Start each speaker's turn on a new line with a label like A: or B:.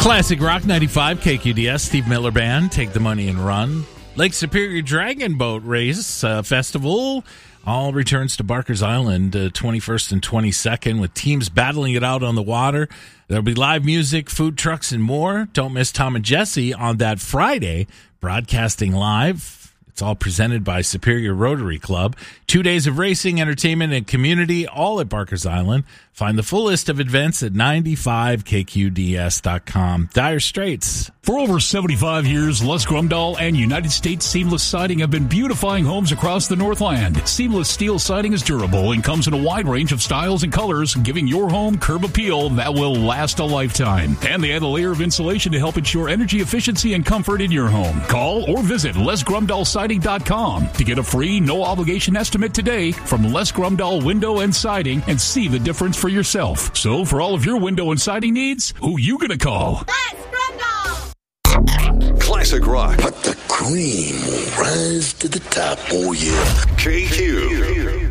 A: Classic Rock 95 KQDS, Steve Miller Band, Take the Money and Run. Lake Superior Dragon Boat Race Festival all returns to Barker's Island 21st and 22nd with teams battling it out on the water. There'll be live music, food trucks, and more. Don't miss Tom and Jesse on that Friday, broadcasting live. It's all presented by Superior Rotary Club. 2 days of racing, entertainment, and community, all at Barker's Island. Find the full list of events at 95kqds.com. Dire Straits.
B: For over 75 years, Les Grumdahl and United States Seamless Siding have been beautifying homes across the Northland. Seamless steel siding is durable and comes in a wide range of styles and colors, giving your home curb appeal that will last a lifetime. And they add a layer of insulation to help ensure energy efficiency and comfort in your home. Call or visit LesGrumdahlSiding.com to get a free, no-obligation estimate today from Les Grumdahl Window and Siding and see the difference for yourself. So for all of your window and siding needs, who you gonna call?
C: Les Grumdahl!
D: Classic rock.
E: But the cream will rise to the top, oh yeah.
D: KQ.